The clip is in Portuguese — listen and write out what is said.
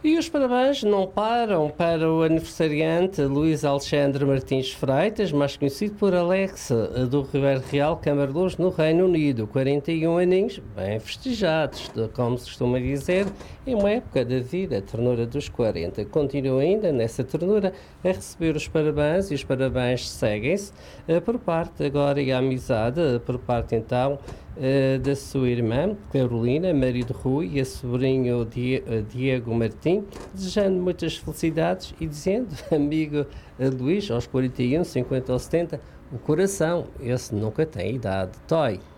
E os parabéns não param para o aniversariante Luís Alexandre Martins Freitas, mais conhecido por Alex, do Ribeiro Real, Câmara de Louros, no Reino Unido. 41 aninhos, bem festejados, como se costuma dizer, em uma época da vida, a ternura dos 40. Continua ainda, nessa ternura, a receber os parabéns, e os parabéns seguem-se, por parte, agora, e a amizade, por parte, então, da sua irmã, Carolina, marido Rui, e a sobrinho Diego Martim, desejando muitas felicidades e dizendo, amigo Luís, aos 41, 50 ou 70, o coração, esse nunca tem idade. Toy.